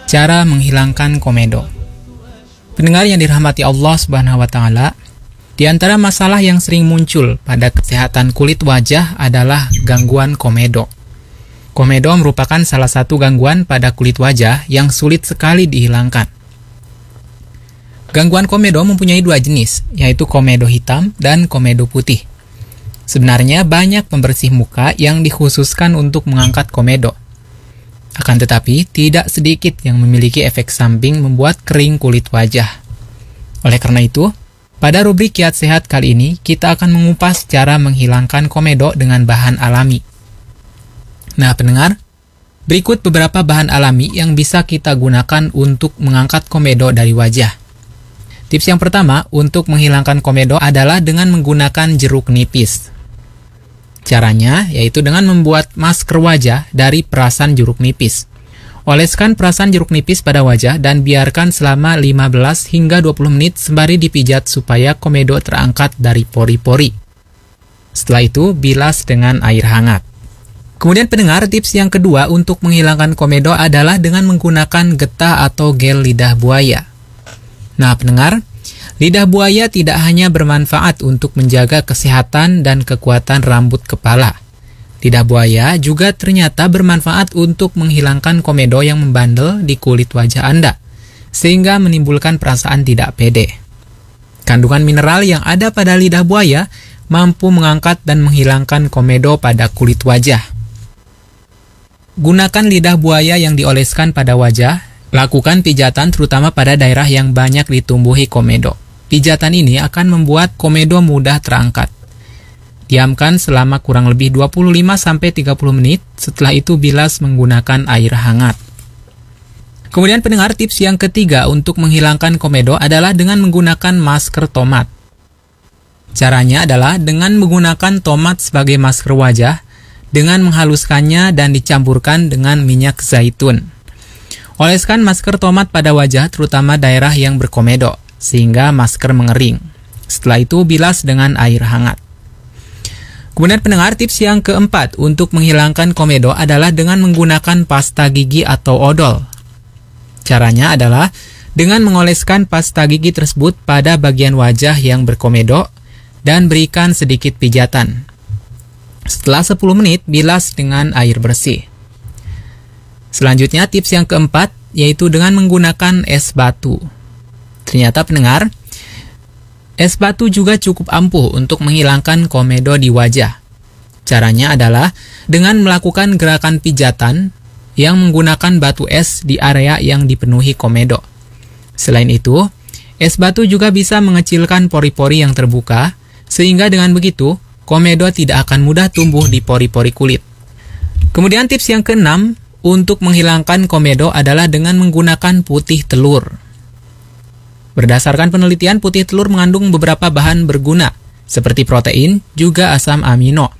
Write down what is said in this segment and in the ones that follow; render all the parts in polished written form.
Cara menghilangkan komedo. Pendengar yang dirahmati Allah Subhanahu wa taala, di antara masalah yang sering muncul pada kesehatan kulit wajah adalah gangguan komedo. Komedo merupakan salah satu gangguan pada kulit wajah yang sulit sekali dihilangkan. Gangguan komedo mempunyai dua jenis, yaitu komedo hitam dan komedo putih. Sebenarnya banyak pembersih muka yang dikhususkan untuk mengangkat komedo. Akan tetapi, tidak sedikit yang memiliki efek samping membuat kering kulit wajah. Oleh karena itu, pada rubrik Kiat Sehat kali ini, kita akan mengupas cara menghilangkan komedo dengan bahan alami. Nah, pendengar, berikut beberapa bahan alami yang bisa kita gunakan untuk mengangkat komedo dari wajah. Tips yang pertama untuk menghilangkan komedo adalah dengan menggunakan jeruk nipis. Caranya yaitu dengan membuat masker wajah dari perasan jeruk nipis. Oleskan perasan jeruk nipis pada wajah dan biarkan selama 15 hingga 20 menit sembari dipijat supaya komedo terangkat dari pori-pori. Setelah itu, bilas dengan air hangat. Kemudian pendengar, tips yang kedua untuk menghilangkan komedo adalah dengan menggunakan getah atau gel lidah buaya. Nah, pendengar, lidah buaya tidak hanya bermanfaat untuk menjaga kesehatan dan kekuatan rambut kepala. Lidah buaya juga ternyata bermanfaat untuk menghilangkan komedo yang membandel di kulit wajah Anda, sehingga menimbulkan perasaan tidak pede. Kandungan mineral yang ada pada lidah buaya mampu mengangkat dan menghilangkan komedo pada kulit wajah. Gunakan lidah buaya yang dioleskan pada wajah, lakukan pijatan terutama pada daerah yang banyak ditumbuhi komedo. Pijatan ini akan membuat komedo mudah terangkat. Diamkan selama kurang lebih 25-30 menit, setelah itu bilas menggunakan air hangat. Kemudian pendengar, tips yang ketiga untuk menghilangkan komedo adalah dengan menggunakan masker tomat. Caranya adalah dengan menggunakan tomat sebagai masker wajah, dengan menghaluskannya dan dicampurkan dengan minyak zaitun. Oleskan masker tomat pada wajah terutama daerah yang berkomedo, sehingga masker mengering. Setelah itu bilas dengan air hangat. Kemudian pendengar, tips yang keempat untuk menghilangkan komedo adalah dengan menggunakan pasta gigi atau odol. Caranya adalah dengan mengoleskan pasta gigi tersebut pada bagian wajah yang berkomedo dan berikan sedikit pijatan. Setelah 10 menit, bilas dengan air bersih. Selanjutnya, tips yang keempat yaitu dengan menggunakan es batu. Ternyata pendengar, es batu juga cukup ampuh untuk menghilangkan komedo di wajah. Caranya adalah dengan melakukan gerakan pijatan yang menggunakan batu es di area yang dipenuhi komedo. Selain itu, es batu juga bisa mengecilkan pori-pori yang terbuka, sehingga dengan begitu, komedo tidak akan mudah tumbuh di pori-pori kulit. Kemudian tips yang keenam untuk menghilangkan komedo adalah dengan menggunakan putih telur. Berdasarkan penelitian, putih telur mengandung beberapa bahan berguna, seperti protein, juga asam amino.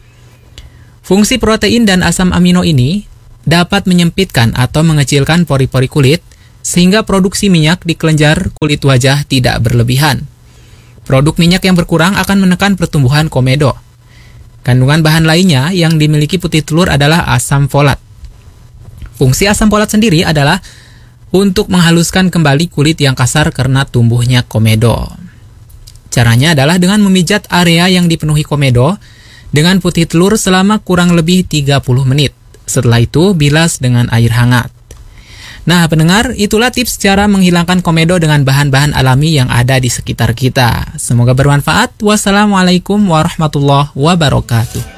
Fungsi protein dan asam amino ini dapat menyempitkan atau mengecilkan pori-pori kulit, sehingga produksi minyak di kelenjar kulit wajah tidak berlebihan. Produk minyak yang berkurang akan menekan pertumbuhan komedo. Kandungan bahan lainnya yang dimiliki putih telur adalah asam folat. Fungsi asam folat sendiri adalah untuk menghaluskan kembali kulit yang kasar karena tumbuhnya komedo. Caranya adalah dengan memijat area yang dipenuhi komedo dengan putih telur selama kurang lebih 30 menit. Setelah itu, bilas dengan air hangat. Nah, pendengar, itulah tips cara menghilangkan komedo dengan bahan-bahan alami yang ada di sekitar kita. Semoga bermanfaat. Wassalamualaikum warahmatullahi wabarakatuh.